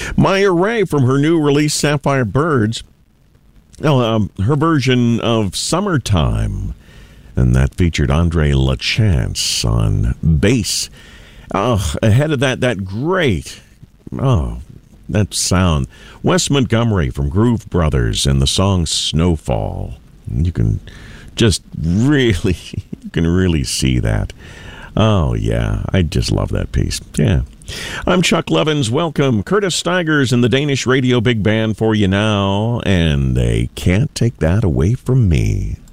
Maya Ray from her new release, Sapphire Birds. Her version of Summertime. And that featured Andre LaChance on bass. Oh, ahead of that great, that sound. Wes Montgomery from Groove Brothers and the song Snowfall. You can just really, see that. Oh, yeah, I just love that piece. Yeah. I'm Chuck Levins. Welcome. Curtis Stigers and the Danish Radio Big Band for you now, and they can't take that away from me.